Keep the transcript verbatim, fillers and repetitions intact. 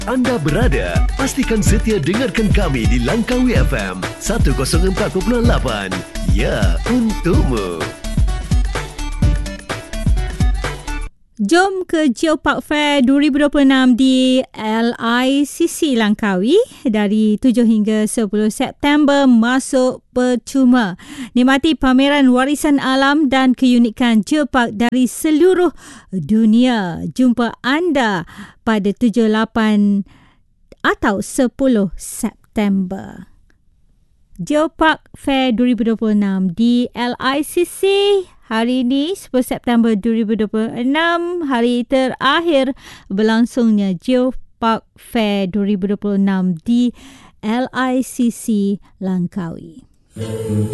Anda berada, pastikan setia dengarkan kami di Langkawi F M seratus empat perpuluhan lapan. Ya, untukmu. Jom ke Geopark Fair dua ribu dua puluh enam di L I C C Langkawi dari tujuh hingga sepuluh September masuk percuma. Nikmati pameran warisan alam dan keunikan Geopark dari seluruh dunia. Jumpa anda pada tujuh, lapan atau sepuluh September. Geopark Fair dua ribu dua puluh enam di L I C C. Hari ini, sepuluh September dua ribu dua puluh enam, hari terakhir berlangsungnya Geopark Fair dua ribu dua puluh enam di L I C C Langkawi.